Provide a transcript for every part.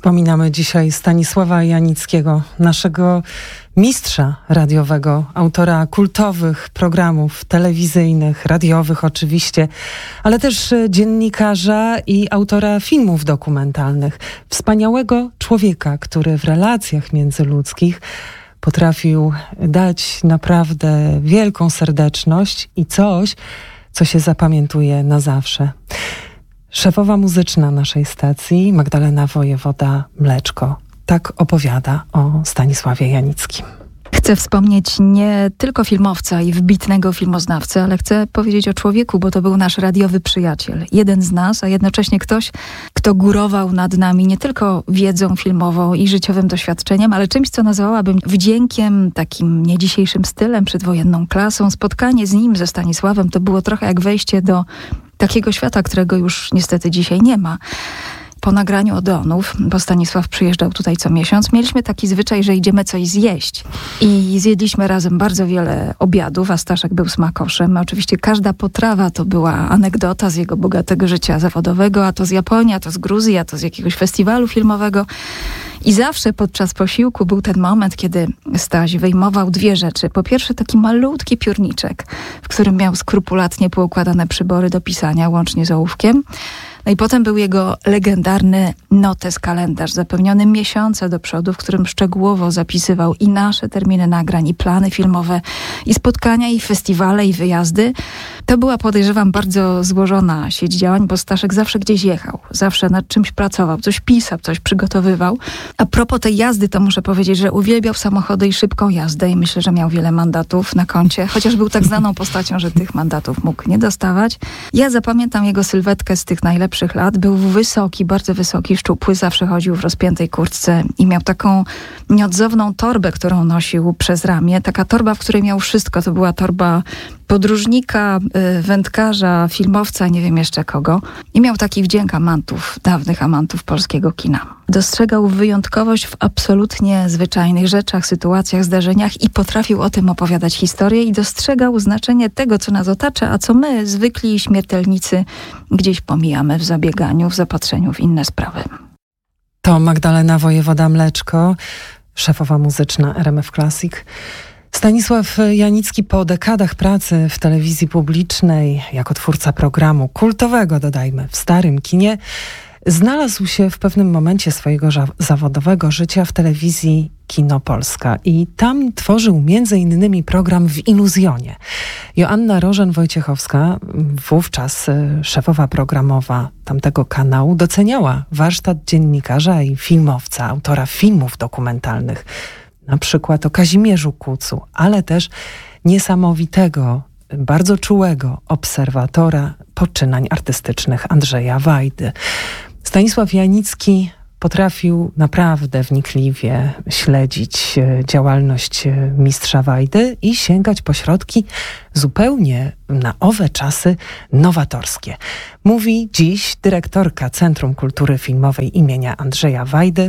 Wspominamy dzisiaj Stanisława Janickiego, naszego mistrza radiowego, autora kultowych programów telewizyjnych, radiowych oczywiście, ale też dziennikarza i autora filmów dokumentalnych. Wspaniałego człowieka, który w relacjach międzyludzkich potrafił dać naprawdę wielką serdeczność i coś, co się zapamiętuje na zawsze. Szefowa muzyczna naszej stacji, Magdalena Wojewoda-Mleczko, tak opowiada o Stanisławie Janickim. Chcę wspomnieć nie tylko filmowca i wybitnego filmoznawcę, ale chcę powiedzieć o człowieku, bo to był nasz radiowy przyjaciel. Jeden z nas, a jednocześnie ktoś, kto górował nad nami nie tylko wiedzą filmową i życiowym doświadczeniem, ale czymś, co nazwałabym wdziękiem, takim nie dzisiejszym stylem, przedwojenną klasą. Spotkanie z nim, ze Stanisławem, to było trochę jak wejście do takiego świata, którego już niestety dzisiaj nie ma. Po nagraniu Odeonów, bo Stanisław przyjeżdżał tutaj co miesiąc, mieliśmy taki zwyczaj, że idziemy coś zjeść. I zjedliśmy razem bardzo wiele obiadów, a Staszek był smakoszem. Oczywiście każda potrawa to była anegdota z jego bogatego życia zawodowego, a to z Japonii, a to z Gruzji, a to z jakiegoś festiwalu filmowego. I zawsze podczas posiłku był ten moment, kiedy Staś wyjmował dwie rzeczy. Po pierwsze taki malutki piórniczek, w którym miał skrupulatnie poukładane przybory do pisania, łącznie z ołówkiem. No i potem był jego legendarny notes kalendarz, zapełniony miesiące do przodu, w którym szczegółowo zapisywał i nasze terminy nagrań, i plany filmowe, i spotkania, i festiwale, i wyjazdy. To była, podejrzewam, bardzo złożona sieć działań, bo Staszek zawsze gdzieś jechał, zawsze nad czymś pracował, coś pisał, coś przygotowywał. A propos tej jazdy, to muszę powiedzieć, że uwielbiał samochody i szybką jazdę i myślę, że miał wiele mandatów na koncie, chociaż był tak znaną postacią, że tych mandatów mógł nie dostawać. Ja zapamiętam jego sylwetkę z tych najlepszych lat. Był wysoki, bardzo wysoki, szczupły, zawsze chodził w rozpiętej kurtce i miał taką nieodzowną torbę, którą nosił przez ramię. Taka torba, w której miał wszystko. To była torba podróżnika, wędkarza, filmowca, nie wiem jeszcze kogo. I miał taki wdzięk amantów, dawnych amantów polskiego kina. Dostrzegał wyjątkowość w absolutnie zwyczajnych rzeczach, sytuacjach, zdarzeniach i potrafił o tym opowiadać historię i dostrzegał znaczenie tego, co nas otacza, a co my, zwykli śmiertelnicy, gdzieś pomijamy w zabieganiu, w zapatrzeniu w inne sprawy. To Magdalena Wojewoda-Mleczko, szefowa muzyczna RMF Classic. Stanisław Janicki po dekadach pracy w telewizji publicznej, jako twórca programu kultowego, dodajmy, w starym kinie, znalazł się w pewnym momencie swojego zawodowego życia w telewizji Kino Polska i tam tworzył m.in. program W iluzjonie. Joanna Rożen-Wojciechowska, wówczas szefowa programowa tamtego kanału, doceniała warsztat dziennikarza i filmowca, autora filmów dokumentalnych, na przykład o Kazimierzu Kucu, ale też niesamowitego, bardzo czułego obserwatora poczynań artystycznych Andrzeja Wajdy. Stanisław Janicki potrafił naprawdę wnikliwie śledzić działalność mistrza Wajdy i sięgać po środki zupełnie na owe czasy nowatorskie. Mówi dziś dyrektorka Centrum Kultury Filmowej imienia Andrzeja Wajdy,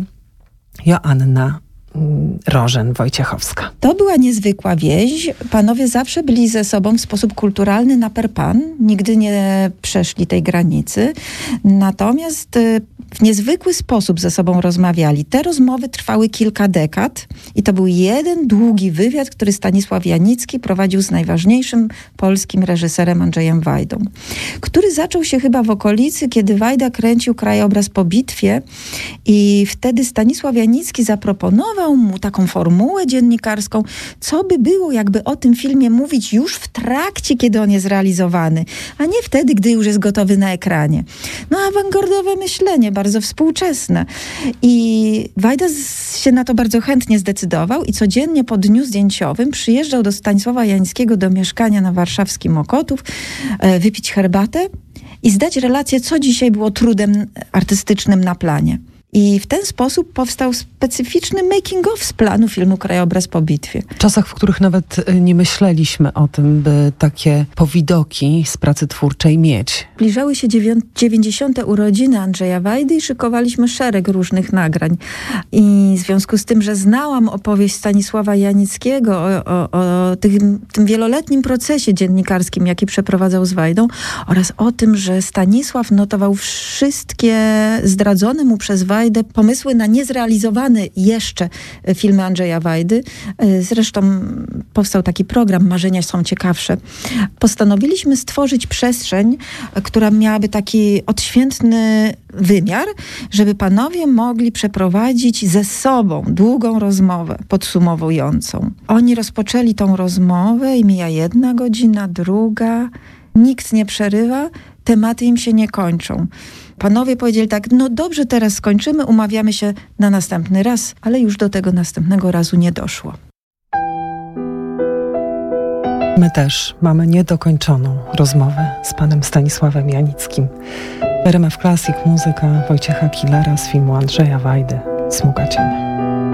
Joanna Rożen-Wojciechowska. To była niezwykła więź. Panowie zawsze byli ze sobą w sposób kulturalny na per pan. Nigdy nie przeszli tej granicy. Natomiast w niezwykły sposób ze sobą rozmawiali. Te rozmowy trwały kilka dekad i to był jeden długi wywiad, który Stanisław Janicki prowadził z najważniejszym polskim reżyserem Andrzejem Wajdą, który zaczął się chyba w okolicy, kiedy Wajda kręcił Krajobraz po bitwie i wtedy Stanisław Janicki zaproponował mu taką formułę dziennikarską, co by było, jakby o tym filmie mówić już w trakcie, kiedy on jest realizowany, a nie wtedy, gdy już jest gotowy na ekranie. No, awangardowe myślenie, bardzo współczesne. I Wajda się na to bardzo chętnie zdecydował i codziennie po dniu zdjęciowym przyjeżdżał do Stanisława Janickiego do mieszkania na warszawskim Mokotów, wypić herbatę i zdać relację, co dzisiaj było trudem artystycznym na planie. I w ten sposób powstał specyficzny making of z planu filmu Krajobraz po bitwie. W czasach, w których nawet nie myśleliśmy o tym, by takie powidoki z pracy twórczej mieć. Zbliżały się 90. urodziny Andrzeja Wajdy i szykowaliśmy szereg różnych nagrań. I w związku z tym, że znałam opowieść Stanisława Janickiego o tym wieloletnim procesie dziennikarskim, jaki przeprowadzał z Wajdą, oraz o tym, że Stanisław notował wszystkie zdradzone mu przez Wajdę Wajdę, pomysły na niezrealizowane jeszcze filmy Andrzeja Wajdy. Zresztą powstał taki program Marzenia są ciekawsze. Postanowiliśmy stworzyć przestrzeń, która miałaby taki odświętny wymiar, żeby panowie mogli przeprowadzić ze sobą długą rozmowę podsumowującą. Oni rozpoczęli tą rozmowę i mija 1 godzina, druga, nikt nie przerywa, tematy im się nie kończą. Panowie powiedzieli tak, no dobrze, teraz skończymy, umawiamy się na następny raz, ale już do tego następnego razu nie doszło. My też mamy niedokończoną rozmowę z panem Stanisławem Janickim. W RMF Classic muzyka Wojciecha Killara z filmu Andrzeja Wajdy Smuga cienia.